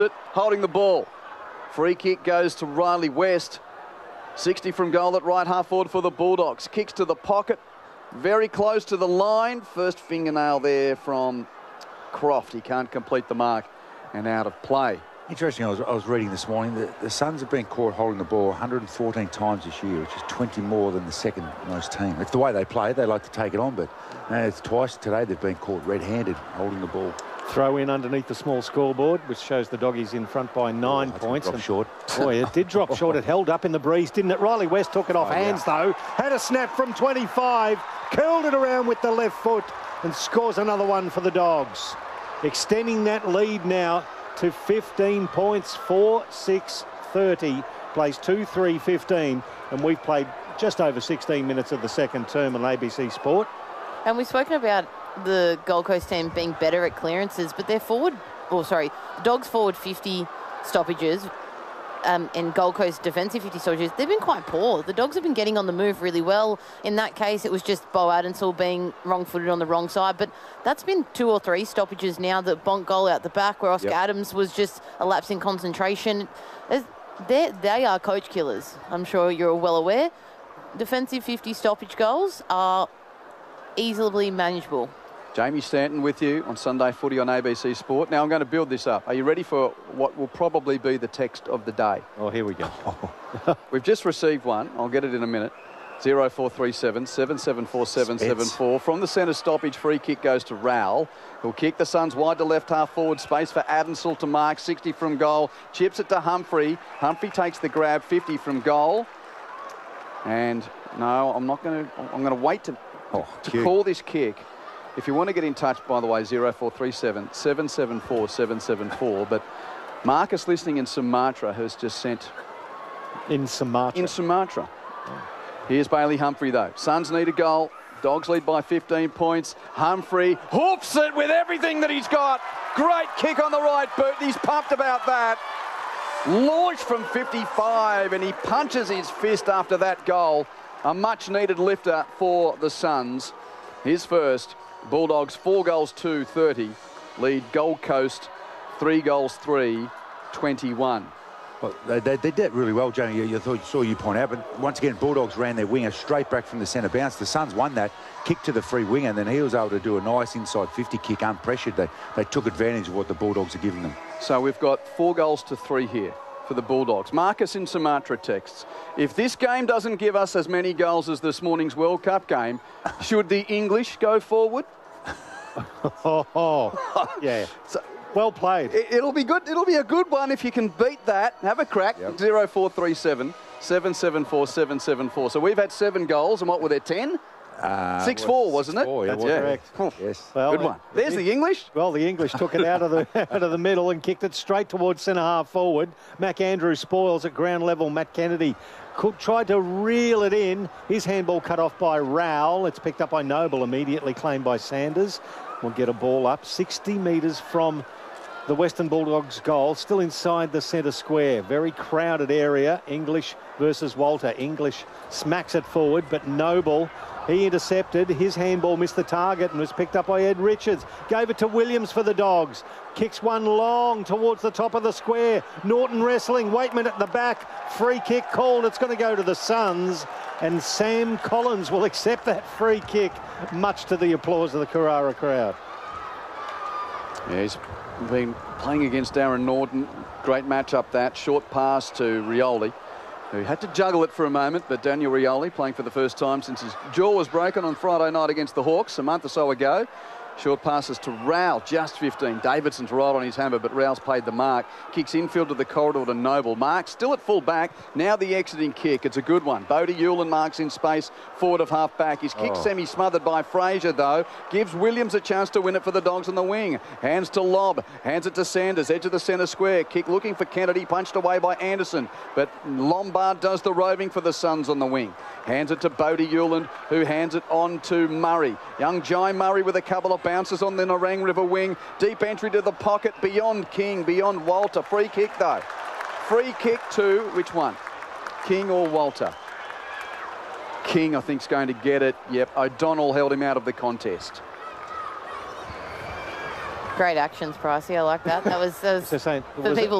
holding the ball. Free kick goes to Riley West. 60 from goal at right half forward for the Bulldogs. Kicks to the pocket, very close to the line. First fingernail there from Croft. He can't complete the mark and out of play. Interesting, I was reading this morning that the Suns have been caught holding the ball 114 times this year, which is 20 more than the second most team. It's the way they play. They like to take it on, but it's twice today they've been caught red-handed holding the ball. Throw in underneath the small scoreboard, which shows the Doggies in front by 9 points. Drop short. Boy, it did drop short. It held up in the breeze, didn't it? Riley West took it off hands, though. Had a snap from 25, curled it around with the left foot and scores another one for the Dogs. Extending that lead now to 15 points, 4-6-30. Plays 2-3-15, and we've played just over 16 minutes of the second term on ABC Sport. And we've spoken about the Gold Coast team being better at clearances, but the Dogs forward 50 stoppages and Gold Coast defensive 50 stoppages, they've been quite poor. The Dogs have been getting on the move really well. In that case, it was just Bo Adensall being wrong-footed on the wrong side, but that's been 2 or 3 stoppages now. The Bonk goal out the back where Oscar Adams was just a lapse in concentration. They are coach killers. I'm sure you're well aware. Defensive 50 stoppage goals are easily manageable. Jamie Stanton with you on Sunday Footy on ABC Sport. Now I'm going to build this up. Are you ready for what will probably be the text of the day? Oh, here we go. We've just received one. I'll get it in a minute. 0437 774 774. From the centre stoppage, free kick goes to Rowell. He'll kick the Suns wide to left half forward. Space for Adensall to mark. 60 from goal. Chips it to Humphrey. Humphrey takes the grab. 50 from goal. And no, I'm going to wait to call this kick. If you want to get in touch, by the way, 0437 774 774. But Marcus, listening in Sumatra, has just sent... In Sumatra. Oh. Here's Bailey Humphrey, though. Suns need a goal. Dogs lead by 15 points. Humphrey hoofs it with everything that he's got. Great kick on the right boot. He's pumped about that. Launched from 55, and he punches his fist after that goal. A much-needed lifter for the Suns. His first. Bulldogs 4-2-30, lead Gold Coast 3-3-21. Well, they did that really well, Jamie. You saw you point out, but once again, Bulldogs ran their winger straight back from the centre bounce. The Suns won that, kicked to the free winger, and then he was able to do a nice inside 50 kick unpressured. They took advantage of what the Bulldogs are giving them. So we've got 4-3 here for the Bulldogs. Marcus in Sumatra texts, if this game doesn't give us as many goals as this morning's World Cup game, should the English go forward? Yeah. So, well played. It'll be good. It'll be a good one if you can beat that. Have a crack. 0437 774 774. So we've had 7 goals, and what were there, 10? 6-4, wasn't it? 4, that's correct. Yes. Well, good one. There's the English. Well, the English took it out of the middle and kicked it straight towards centre half forward. Mac Andrews spoils at ground level. Matt Kennedy tried to reel it in. His handball cut off by Rowell. It's picked up by Noble, immediately claimed by Sanders. We'll get a ball up 60 metres from the Western Bulldogs goal, still inside the centre square. Very crowded area. English versus Walter. English smacks it forward, but Noble, he intercepted. His handball missed the target and was picked up by Ed Richards. Gave it to Williams for the Dogs. Kicks one long towards the top of the square. Norton wrestling. Waitman at the back. Free kick called. It's going to go to the Suns. And Sam Collins will accept that free kick, much to the applause of the Carrara crowd. Yeah, he's been playing against Aaron Norton. Great matchup that. Short pass to Rioli, who had to juggle it for a moment, but Daniel Rioli, playing for the first time since his jaw was broken on Friday night against the Hawks a month or so ago. Short passes to Rowell, just 15. Davidson's right on his hammer, but Rowell's paid the mark. Kicks infield to the corridor to Noble. Mark still at full back. Now the exiting kick. It's a good one. Bodie Hewlin marks in space, forward of half back. His kick semi-smothered by Fraser, though. Gives Williams a chance to win it for the Dogs on the wing. Hands to Lobb. Hands it to Sanders, edge of the centre square. Kick looking for Kennedy, punched away by Anderson. But Lombard does the roving for the Suns on the wing. Hands it to Bodie Hewlin, who hands it on to Murray. Young Jai Murray with a couple of bounces on the Nerang River wing. Deep entry to the pocket beyond King, beyond Walter. Free kick, though. Free kick to which one? King or Walter? King, I think, is going to get it. Yep, O'Donnell held him out of the contest. Great actions, Pricey. I like that. That was So saying, for was it- people